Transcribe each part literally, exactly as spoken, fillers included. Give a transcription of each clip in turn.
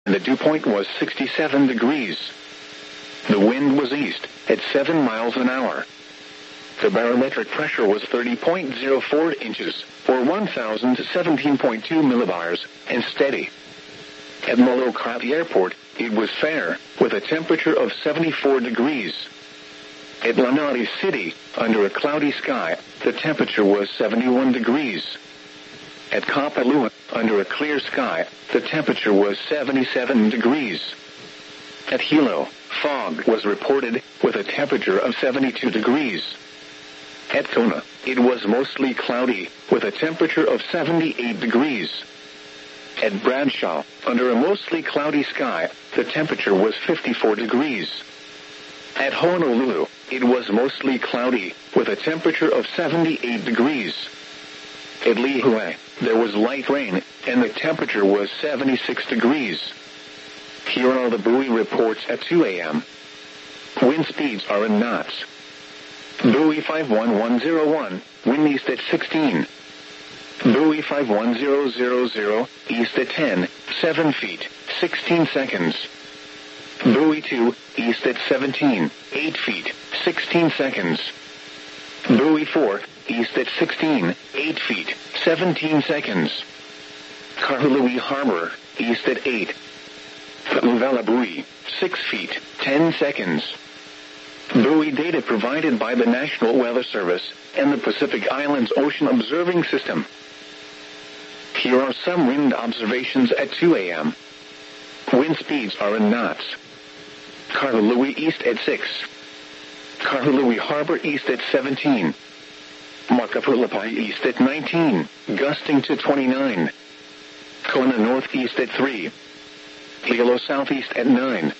The dew point was sixty-seven degrees. The wind was east at seven miles an hour. The barometric pressure was thirty point zero four inches, or one thousand seventeen point two millibars, and steady. At Molokrati Airport, it was fair, with a temperature of seventy-four degrees. At Lanati City, under a cloudy sky, the temperature was seventy-one degrees. At Kapalua, under a clear sky, the temperature was seventy-seven degrees. At Hilo, fog was reported, with a temperature of seventy-two degrees. At Kona, it was mostly cloudy, with a temperature of seventy-eight degrees. At Bradshaw, under a mostly cloudy sky, the temperature was fifty-four degrees. At Honolulu, it was mostly cloudy, with a temperature of seventy-eight degrees. At Lihue, there was light rain, and the temperature was seventy-six degrees. Here are the buoy reports at two a m Wind speeds are in knots. Buoy five one one zero one, wind east at sixteen. Buoy five one zero zero zero, east at ten, seven feet, sixteen seconds. Buoy two, east at seventeen, eight feet, sixteen seconds. Buoy four, east at sixteen, eight feet, seventeen seconds. Kahului Harbor, east at eight. Uvela Buoy, six feet, ten seconds. Buoy data provided by the National Weather Service and the Pacific Islands Ocean Observing System. Here are some wind observations at two a m Wind speeds are in knots. Kahului east at six. Kahului Harbor east at seventeen. Makapulapai east at nineteen, gusting to twenty-nine. Kona northeast at three. Hilo southeast at nine.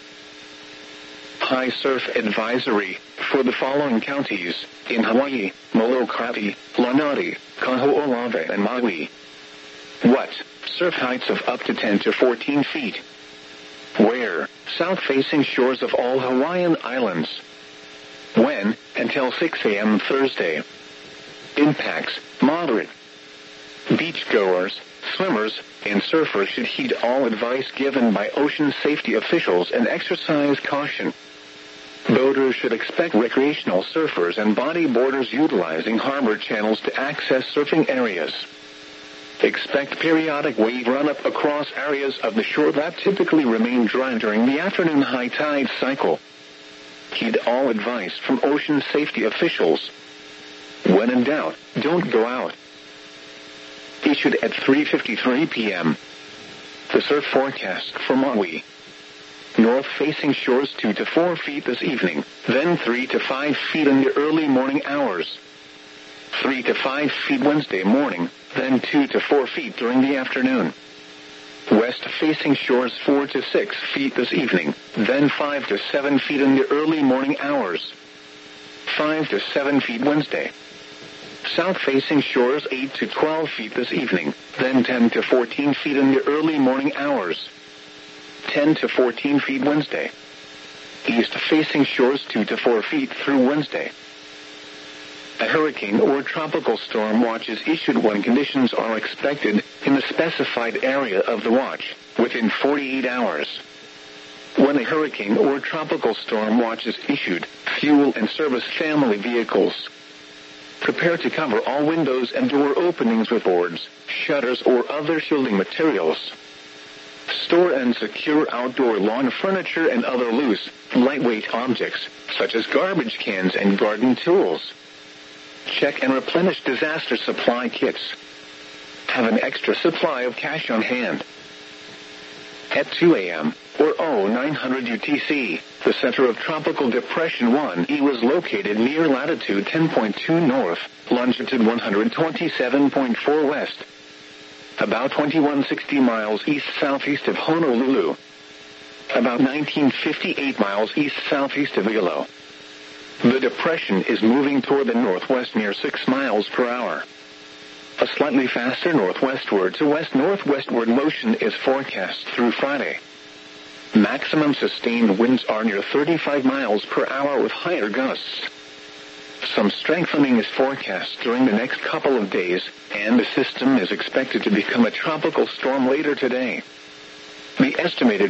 High surf advisory for the following counties in Hawaii: Molokrati, Lanati, Kaho'olawe, and Maui. What? Surf heights of up to ten to fourteen feet. Where? South-facing shores of all Hawaiian islands. When? Until six a m Thursday. Impacts: moderate. Beachgoers, swimmers, and surfers should heed all advice given by ocean safety officials and exercise caution. Boaters should expect recreational surfers and bodyboarders utilizing harbor channels to access surfing areas. Expect periodic wave run-up across areas of the shore that typically remain dry during the afternoon high tide cycle. Heed all advice from ocean safety officials. When in doubt, don't go out. Issued at three fifty-three p m The surf forecast for Maui. North-facing shores two to four feet this evening, then three to five feet in the early morning hours. three to five feet Wednesday morning, then two to four feet during the afternoon. West-facing shores four to six feet this evening, then five to seven feet in the early morning hours. five to seven feet Wednesday. South-facing shores eight to twelve feet this evening, then ten to fourteen feet in the early morning hours. ten to fourteen feet Wednesday. East-facing shores two to four feet through Wednesday. A hurricane or tropical storm watch is issued when conditions are expected in the specified area of the watch, within forty-eight hours. When a hurricane or tropical storm watch is issued, fuel and service family vehicles. Prepare to cover all windows and door openings with boards, shutters, or other shielding materials. Store and secure outdoor lawn furniture and other loose, lightweight objects, such as garbage cans and garden tools. Check and replenish disaster supply kits. Have an extra supply of cash on hand. At two a m or oh nine hundred U T C, the center of Tropical Depression one E was located near latitude ten point two north, longitude one hundred twenty-seven point four west. About twenty-one sixty miles east-southeast of Honolulu. About nineteen fifty-eight miles east-southeast of Hilo. The depression is moving toward the northwest near six miles per hour. A slightly faster northwestward to west-northwestward motion is forecast through Friday. Maximum sustained winds are near thirty-five miles per hour with higher gusts. Some strengthening is forecast during the next couple of days, and the system is expected to become a tropical storm later today. The estimated